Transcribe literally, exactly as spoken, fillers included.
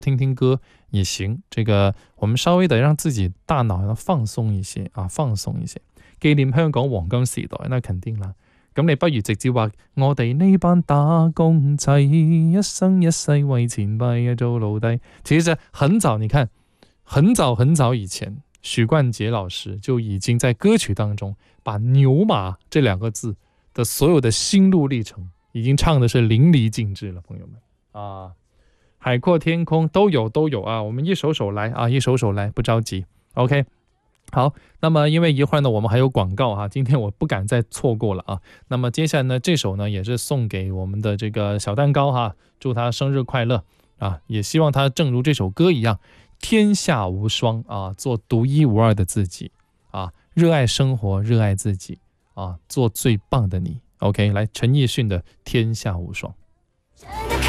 听听歌也行。这个我們稍微地讓自己大腦放鬆一些啊，放鬆一些。紀念香港黃金時代，那肯定啦。咁你不如直接話我哋呢班打工仔一生一世為錢幣做奴隸。其實很早，你看很早很早以前，許冠傑老師就已經在歌曲當中把牛馬這兩個字的所有的心路歷程已經唱的是淋漓盡致了，朋友們啊，海闊天空都有都有啊，我們一首首來啊，一首首來，不着急 ，OK。好，那麼因為一會兒呢我們還有廣告哈，今天我不敢再錯過了啊。那麼接下來呢這首呢也是送給我們的這個小蛋糕哈，祝他生日快樂啊，也希望他正如這首歌一樣天下無雙啊，做獨一無二的自己啊，熱愛生活，熱愛自己啊，做最棒的你。OK， 來陳奕迅的天下無雙。